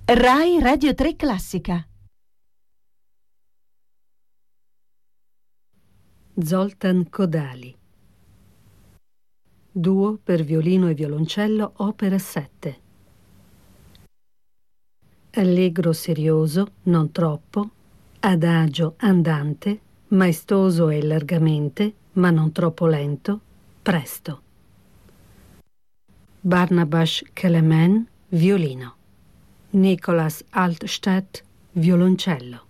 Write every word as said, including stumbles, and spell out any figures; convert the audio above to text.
Rai Radio tre Classica. Zoltan Kodály. Duo per violino e violoncello, opera sette. Allegro serioso, non troppo, adagio andante, maestoso e largamente, ma non troppo lento, presto. Barnabas Kelemen, violino. Nicolas Altstadt, violoncello.